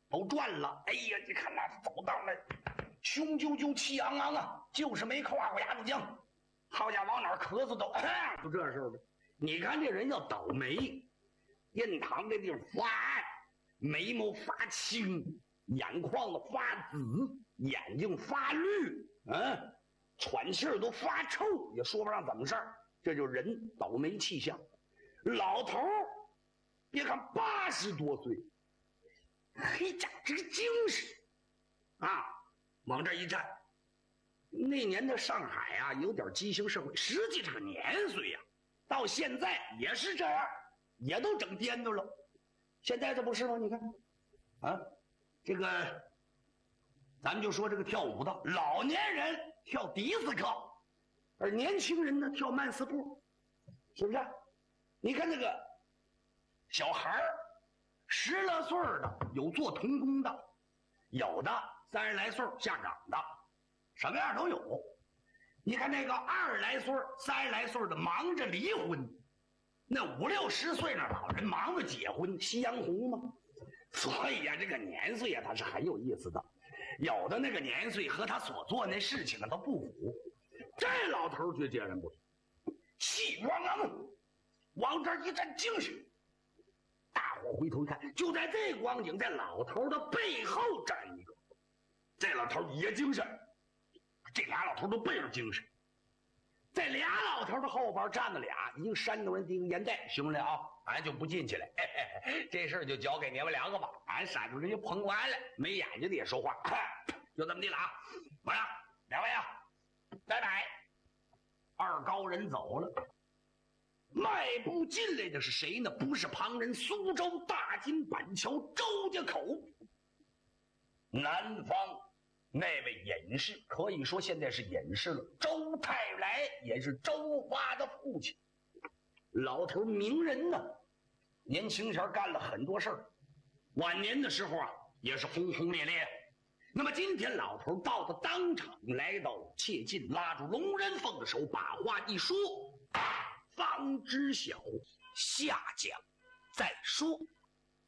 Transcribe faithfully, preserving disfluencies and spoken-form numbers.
都转了。哎呀，你看那走道那雄赳赳气昂昂啊，就是没嗑过鸭子酱，好家伙往哪儿咳嗽都、啊、就这事儿的。你看这人要倒霉，印堂这地方发暗，眉毛发青，眼眶子发紫，眼睛发绿，嗯，喘气儿都发臭，也说不上怎么事儿，这就是人倒霉气象。老头儿别看八十多岁，嘿家这个精神啊，往这一站。那年的上海啊，有点畸形社会，实际这个年岁呀、啊，到现在也是这样，也都整颠倒了。现在这不是吗？你看，啊，这个，咱们就说这个跳舞的，老年人跳迪斯科，而年轻人呢跳慢四步，是不是？你看那个小孩儿，十来岁的，有做童工的，有的三十来岁下岗的，什么样都有。你看那个二十来岁、三十来岁的忙着离婚，那五六十岁的老人忙着结婚，夕阳红嘛。所以呀、啊，这个年岁啊，它是很有意思的。有的那个年岁和他所做那事情啊都不符。这老头却截然不同，气汪汪，往这一站精神。大伙回头一看，就在这光景，在老头的背后站一个，这老头也精神。这俩老头都倍儿精神，在俩老头的后边站着俩，一个山东人，一个烟袋。兄弟啊，俺就不进去了，嘿嘿嘿，这事儿就交给你们两个吧。俺山东人就捧完了，没眼睛的也说话，就这么的了啊。完了，两位啊，拜拜。二高人走了，迈步进来的是谁呢？不是旁人，苏州大金板桥周家口南方那位隐士，可以说现在是隐士了。周泰来也是周发的父亲，老头名人呢，年轻前干了很多事儿，晚年的时候啊也是轰轰烈烈。那么今天老头到了当场，来到切近，拉住龙人凤的手，把话一说，方知晓，下讲再说。